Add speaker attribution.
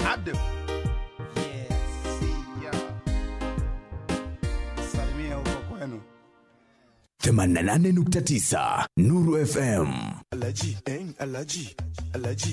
Speaker 1: I do. Salimia huko kwenu.
Speaker 2: 88.9 Nuru FM.
Speaker 3: Alaji, alaji.